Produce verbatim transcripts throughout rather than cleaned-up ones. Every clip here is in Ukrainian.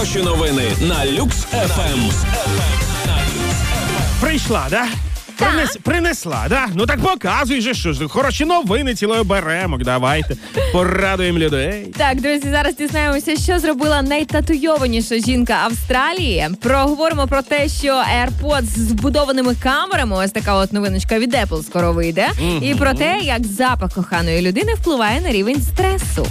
Хороші новини на Люкс еф ем. Прийшла, да? Принес, принесла, да? Ну так показуй же, що ж. Хороші новини цілою беремо. Давайте порадуємо людей. Так, друзі, зараз дізнаємося, що зробила найтатуйованіша жінка Австралії. Проговоримо про те, що AirPods з вбудованими камерами, ось така от новиночка від Apple скоро вийде. Mm-hmm. І про те, як запах коханої людини впливає на рівень стресу.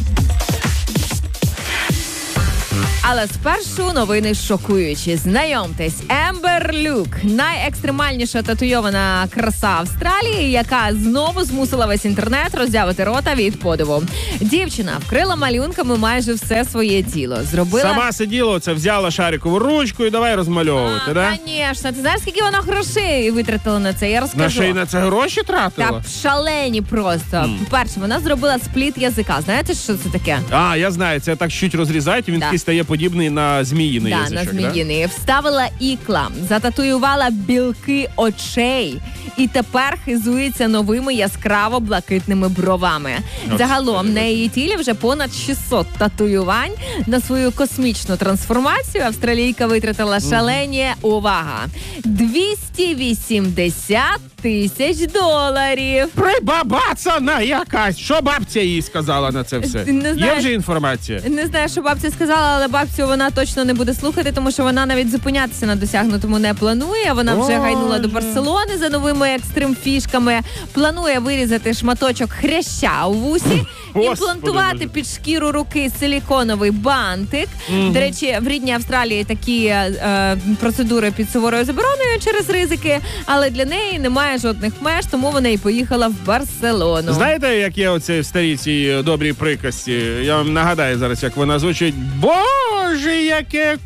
Але спершу новини шокуючі. Знайомтесь, Ембер Люк, найекстремальніша татуйована краса Австралії, яка знову змусила весь інтернет роззявити рота від подиву. Дівчина вкрила малюнками майже все своє тіло. Зробила... Сама сиділа, оце взяла шарикову ручку і давай розмальовувати, а, да? Звісно. Ти знаєш, скільки вона грошей витратила на це? Я розкажу. На що і на це гроші тратила? Так, шалені просто. Mm. По-перше, вона зробила спліт язика. Знаєте, що це таке? А, я знаю, це так чуть розрізають, і він да. такий стає подібний на зміїний да, язичок. На зміїний. Да? Вставила ікла, зататуювала білки очей і тепер хизується новими яскраво-блакитними бровами. От Загалом на її тілі вже понад шістсот татуювань. На свою космічну трансформацію австралійка витратила шалені, увага, двісті вісімдесят тисяч доларів. Прибабацана якась! Що бабця їй сказала на це все? Не знаю, є вже інформація? Не знаю, що бабця сказала, але бабцю вона точно не буде слухати, тому що вона навіть зупинятися на досягнутому не планує. Вона вже гайнула до Барселони за новими екстрим-фішками. Планує вирізати шматочок хряща у вусі, імплантувати під шкіру руки силіконовий бантик. Mm-hmm. До речі, в рідній Австралії такі е, процедури під суворою забороною через ризики, але для неї немає жодних меж, тому вона і поїхала в Барселону. Знаєте, як є оці старі ці добрі приказці? Я вам нагадаю зараз, як вона звучить. Боже, яке...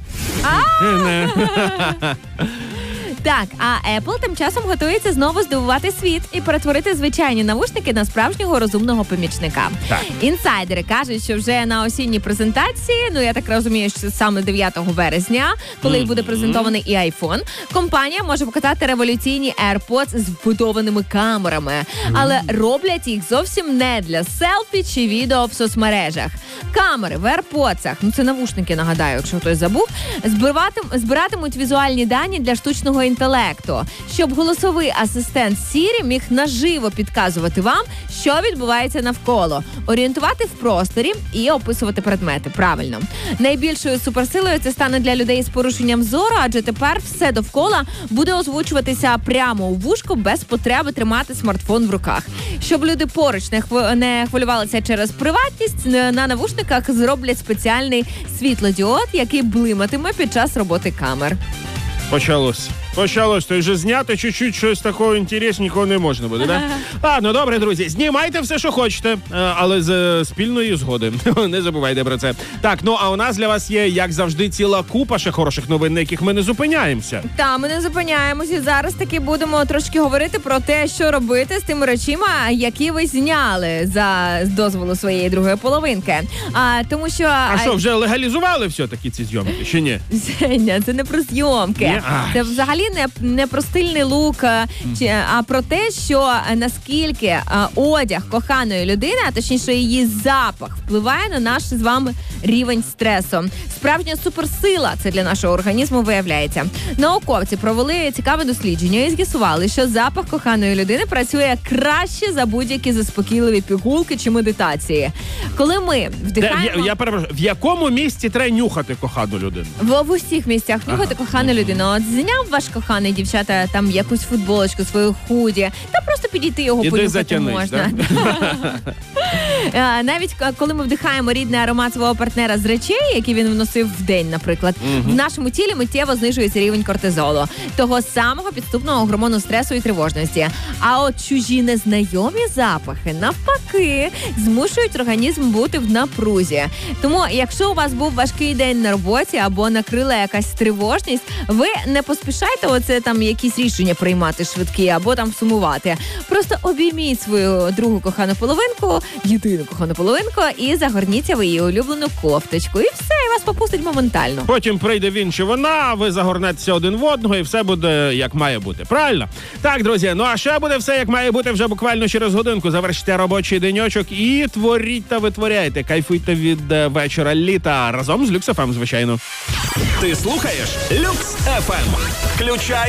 Так, а Apple тим часом готується знову здивувати світ і перетворити звичайні навушники на справжнього розумного помічника. Так. Інсайдери кажуть, що вже на осінній презентації, ну я так розумію, що саме дев'ятого березня, коли mm-hmm. буде презентований і iPhone, компанія може показати революційні AirPods з вбудованими камерами. Mm-hmm. Але роблять їх зовсім не для селфі чи відео в соцмережах. Камери в AirPods, ну це навушники, нагадаю, якщо хтось забув, збиратим, збиратимуть візуальні дані для штучного інтелекту, щоб голосовий асистент Siri міг наживо підказувати вам, що відбувається навколо, орієнтувати в просторі і описувати предмети. Правильно. Найбільшою суперсилою це стане для людей з порушенням зору, адже тепер все довкола буде озвучуватися прямо у вушку без потреби тримати смартфон в руках. Щоб люди поруч не, хв... не хвилювалися через приватність, на навушниках зроблять спеціальний світлодіод, який блиматиме під час роботи камер. Почалось. Почалось, то вже зняти чуть-чуть щось такого інтересненького не можна буде, да? Ладно, добре, друзі, знімайте все, що хочете, але з спільної згоди. Не забувайте про це. Так, ну а у нас для вас є, як завжди, ціла купа ще хороших новин, на яких ми не зупиняємося. Та, ми не зупиняємося. Зараз таки будемо трошки говорити про те, що робити з тими речима, які ви зняли за дозволу своєї другої половинки. А, тому що... А що, вже легалізували все-таки ці зйомки, чи ні? Женя, це не про зйомки. Це взагалі не, не про стильний лук, чи, а про те, що наскільки а, одяг коханої людини, а точніше її запах, впливає на наш з вами рівень стресу. Справжня суперсила це для нашого організму виявляється. Науковці провели цікаве дослідження і з'ясували, що запах коханої людини працює краще за будь-які заспокійливі пігулки чи медитації. Коли ми вдихаємо... Де, я, я перепрошую, в якому місці треба нюхати кохану людину? В, в усіх місцях нюхати ага. кохану людину. От зняв ваш коханий, дівчата, там якусь футболочку, свою худі, та просто підійти його Іди понюхати затянись, можна. Да? Навіть коли ми вдихаємо рідний аромат свого партнера з речей, які він вносив в день, наприклад, угу. в нашому тілі миттєво знижується рівень кортизолу, того самого підступного гормону стресу і тривожності. А от чужі незнайомі запахи, навпаки, змушують організм бути в напрузі. Тому, якщо у вас був важкий день на роботі або накрила якась тривожність, ви не поспішайте оце там якісь рішення приймати швидкі або там сумувати. Просто обійміть свою другу кохану половинку єдиним людину, кохану половинку, і загорніться в її улюблену кофточку. І все, і вас попустить моментально. Потім прийде він чи вона, ви загорнетеся один в одного, і все буде як має бути. Правильно? Так, друзі, ну а ще буде все як має бути вже буквально через годинку. Завершите робочий деньочок і творіть та витворяйте. Кайфуйте від е, вечора літа разом з Люкс еф ем, звичайно. Ти слухаєш Люкс еф ем. Включай